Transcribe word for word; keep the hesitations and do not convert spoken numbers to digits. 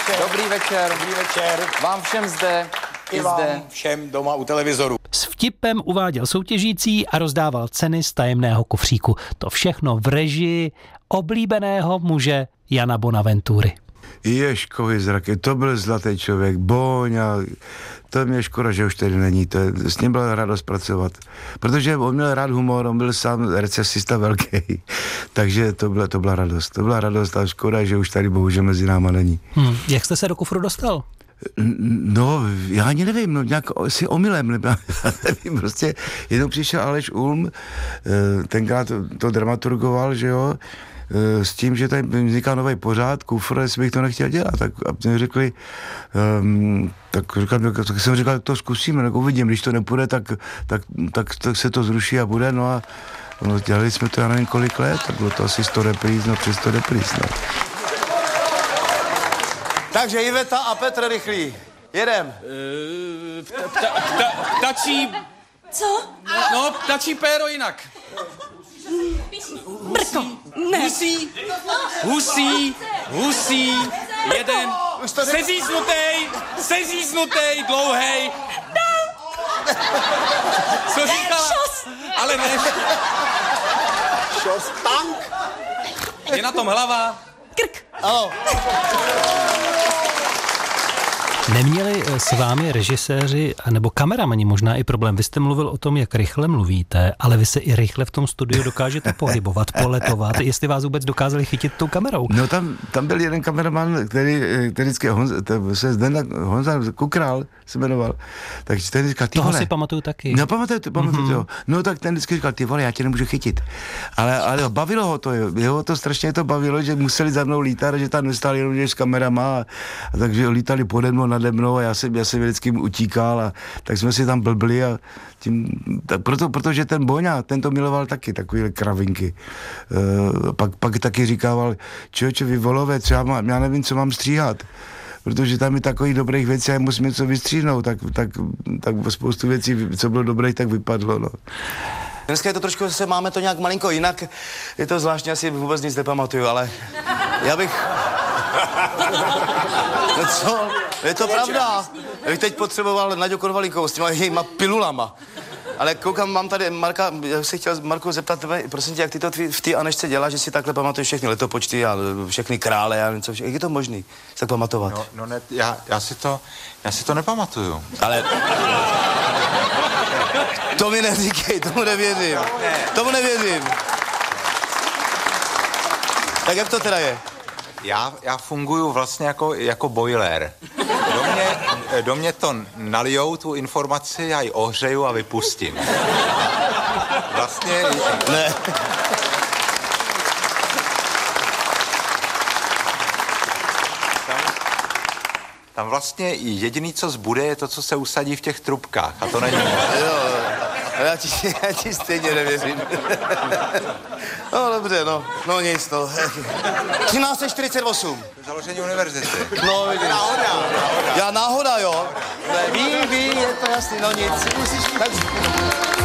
večer. Dobrý večer. Dobrý večer. Vám všem zde. I vám zde. Všem doma u televizoru. S vtipem uváděl soutěžící a rozdával ceny z tajemného kufříku. To všechno v režii oblíbeného muže Jana Bonaventury. Ježkovi zraky, to byl zlatý člověk, Boňa, to mě škoda, že už tady není, to, s ním byla radost pracovat, protože on měl rád humor, on byl sám recesista velký, takže to byla, to byla radost, to byla radost a škoda, že už tady bohužel mezi náma není. Hmm. Jak jste se do kufru dostal? No, já ani nevím, no nějak si omylem, nebo já nevím, prostě jednou přišel Aleš Ulm, tenkrát to, to dramaturgoval, že jo, s tím, že tady vzniká nový pořád, kufr, jestli bych to nechtěl dělat, tak a mě řekli, um, tak, říkal, tak jsem říkal, tak to zkusíme, tak uvidím, když to nepůjde, tak, tak, tak, tak se to zruší a bude, no a no, dělali jsme to, já nevím kolik let, tak bylo to asi sto repríz, no přes sto repríz, no. Takže Iveta a Petr Rychlý, jedem. Uh, pta, pta, pta, ptačí... Co? No, ptačí péro jinak. Brko, ne. Husí, husí, husí, jeden, sezíznutej, sezíznutej, dlouhej. Co říkala? Šos. Ale ne. Šos, tank. Je na tom hlava. Krk. Ano. Neměli s vámi režiséři nebo kameramani možná i problém? Vy jste mluvil o tom, jak rychle mluvíte, ale vy se i rychle v tom studiu dokážete pohybovat, poletovat, jestli vás vůbec dokázali chytit tou kamerou. No tam, tam byl jeden kameraman, který, který vždycky Honza, se Zdeněk, Honza Kukrál se jmenoval, takže ten říkal, ty Toho vole. si pamatuju taky. No pamatuju, pamatuju mm-hmm. No tak ten vždycky říkal, ty vole, já tě nemůžu chytit. Ale, ale bavilo ho to, jeho to strašně to bavilo, že museli za mnou lítat, že tam nestáli jenom s kamerama, a, a takže lítali pode mnou, nade mnou a já jsem, já jsem vždycky utíkal a tak jsme si tam blbli a tím, tak proto, protože ten Boňa, ten to miloval taky, takovýhle kravinky. Uh, pak, pak taky říkával, člověče, vy volové, třeba má, já nevím, co mám stříhat, protože tam je takových dobrých věcí a musím něco vystříhnout, tak, tak, tak spoustu věcí, co bylo dobrých, tak vypadlo, no. Dneska je to trošku, se máme to nějak malinko jinak, je to zvláštně, asi vůbec nic nepamatuju, ale já bych... No co? Je to pravda. Já bych teď potřeboval Naďu Konvalíkovou s těma jejíma pilulama. Ale koukám, mám tady Marka, já bych se chtěl Marku zeptat tebe, prosím tě, jak ty to v té Anešce děláš, že si takhle pamatuješ všechny letopočty a všechny krále a něco, jak je to možný si tak pamatovat? No, no ne, já, já si to, já si to nepamatuju. Ale... To mi neříkej, tomu nevěřím. Tomu nevěřím. Tak jak to teda je? Já, já funguju vlastně jako, jako boiler. Do mě, do mě to nalijou, tu informaci, já ji ohřeju a vypustím. Vlastně... Ne. Tam, tam vlastně jediný, co zbude, je to, co se usadí v těch trubkách. A to není moc. Jo, já ti, já ti stejně nevěřím. No dobře, no, no nic, no. třináct set čtyřicet osm. Založení univerzity. No, vidíš. Náhoda, náhoda. Já náhoda, jo. Ne, ví, ví, je to jasný, no nic. Musíš... Tak...